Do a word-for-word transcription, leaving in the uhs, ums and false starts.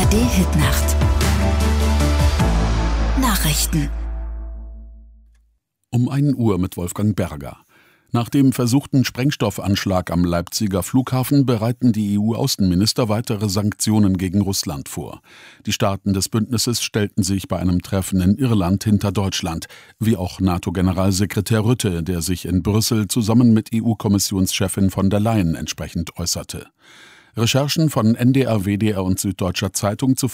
A R D-Hitnacht. Nachrichten. Um ein Uhr mit Wolfgang Berger. Nach dem versuchten Sprengstoffanschlag am Leipziger Flughafen bereiten die E U-Außenminister weitere Sanktionen gegen Russland vor. Die Staaten des Bündnisses stellten sich bei einem Treffen in Irland hinter Deutschland, wie auch NATO-Generalsekretär Rutte, der sich in Brüssel zusammen mit E U-Kommissionschefin von der Leyen entsprechend äußerte. Recherchen von N D R, W D R und Süddeutscher Zeitung zufolge